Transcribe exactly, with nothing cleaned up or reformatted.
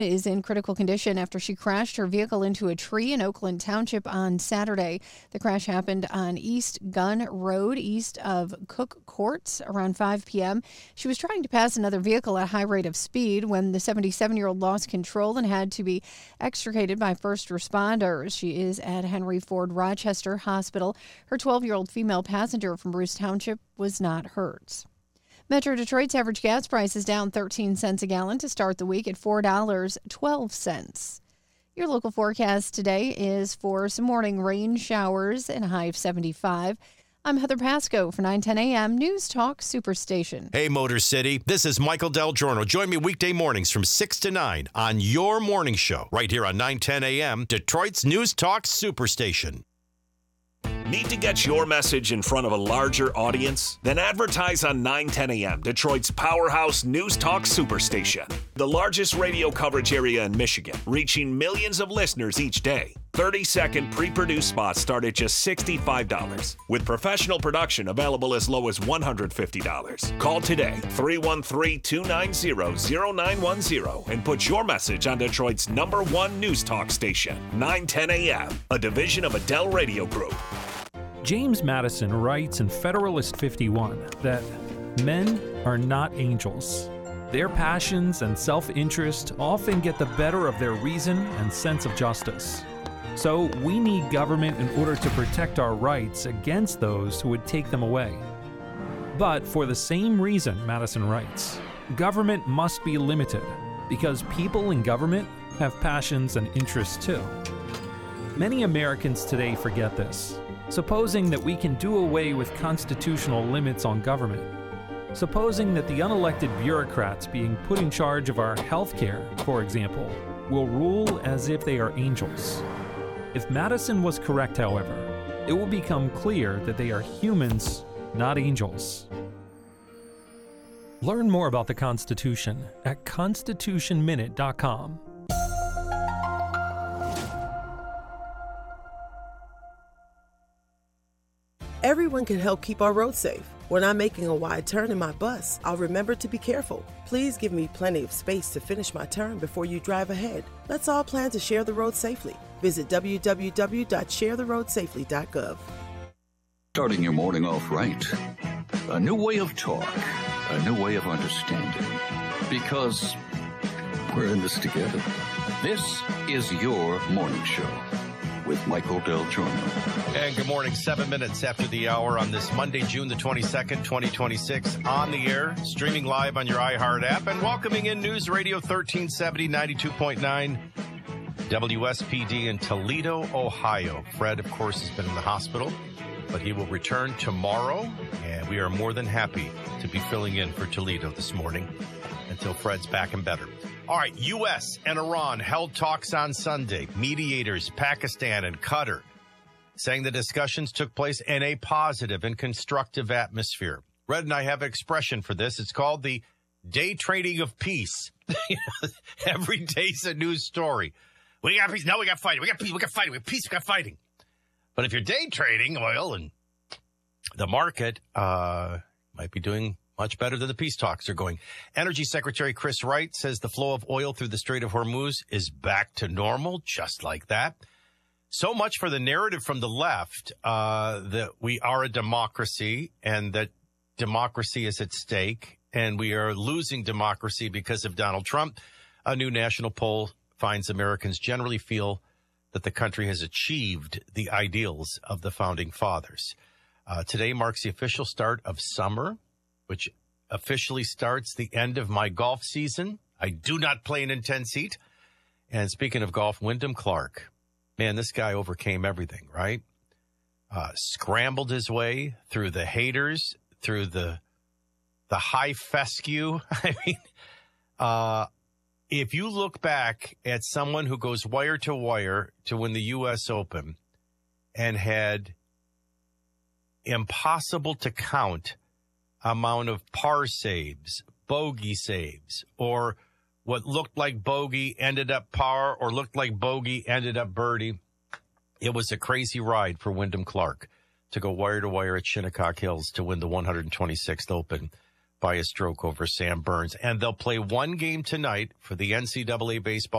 is in critical condition after she crashed her vehicle into a tree in Oakland Township on Saturday. The crash happened on East Gun Road, east of Cook Courts, around five p.m. She was trying to pass another vehicle at a high rate of speed when the seventy-seven-year-old lost control and had to be extricated by first responders. She is at Henry Ford Rochester Hospital. Her twelve-year-old female passenger from Bruce Township was not hurt. Metro Detroit's average gas price is down thirteen cents a gallon to start the week at four dollars and twelve cents. Your local forecast today is for some morning rain showers and a high of seventy-five. I'm Heather Pasco for nine ten a.m. News Talk Superstation. Hey, Motor City. This is Michael Del Giorno. Join me weekday mornings from six to nine on your morning show right here on nine ten a.m. Detroit's News Talk Superstation. Need to get your message in front of a larger audience? Then advertise on nine ten a.m., Detroit's powerhouse News Talk Superstation. The largest radio coverage area in Michigan, reaching millions of listeners each day. thirty-second pre-produced spots start at just sixty-five dollars, with professional production available as low as one hundred fifty dollars. Call today, three one three, two nine zero, zero nine one zero, and put your message on Detroit's number one News Talk station, nine ten a.m., a division of Adele Radio Group. James Madison writes in Federalist fifty-one that men are not angels. Their passions and self-interest often get the better of their reason and sense of justice. So we need government in order to protect our rights against those who would take them away. But for the same reason, Madison writes, government must be limited because people in government have passions and interests too. Many Americans today forget this, supposing that we can do away with constitutional limits on government, supposing that the unelected bureaucrats being put in charge of our health care, for example, will rule as if they are angels. If Madison was correct, however, it will become clear that they are humans, not angels. Learn more about the Constitution at constitution minute dot com. Everyone can help keep our roads safe. When I'm making a wide turn in my bus, I'll remember to be careful. Please give me plenty of space to finish my turn before you drive ahead. Let's all plan to share the road safely. Visit w w w dot share the road safely dot gov. Starting your morning off right. A new way of talk. A new way of understanding. Because we're in this together. This is your morning show with Michael Del Giorno. And good morning, seven minutes after the hour on this Monday, June the twenty-second, twenty twenty-six, on the air, streaming live on your iHeart app, and welcoming in News Radio thirteen seventy, ninety-two point nine, W S P D in Toledo, Ohio. Fred, of course, has been in the hospital, but he will return tomorrow, and we are more than happy to be filling in for Toledo this morning until Fred's back and better. All right, U S and Iran held talks on Sunday. Mediators, Pakistan and Qatar, saying the discussions took place in a positive and constructive atmosphere. Red and I have an expression for this. It's called the day trading of peace. Every day's a news story. We got peace. No, we got fighting. We got peace. We got fighting. We got peace. We got fighting. But if you're day trading oil and the market uh, might be doing much better than the peace talks are going. Energy Secretary Chris Wright says the flow of oil through the Strait of Hormuz is back to normal, just like that. So much for the narrative from the left uh, that we are a democracy and that democracy is at stake and we are losing democracy because of Donald Trump. A new national poll finds Americans generally feel that the country has achieved the ideals of the founding fathers. Uh, today marks the official start of summer, which officially starts the end of my golf season. I do not play an intense heat. And speaking of golf, Wyndham Clark, man, this guy overcame everything, right? Uh, scrambled his way through the haters, through the the high fescue. I mean, uh, if you look back at someone who goes wire to wire to win the U S Open and had impossible to count amount of par saves, bogey saves, or what looked like bogey ended up par or looked like bogey ended up birdie. It was a crazy ride for Wyndham Clark to go wire to wire at Shinnecock Hills to win the one hundred twenty-sixth Open by a stroke over Sam Burns. And they'll play one game tonight for the N C double A baseball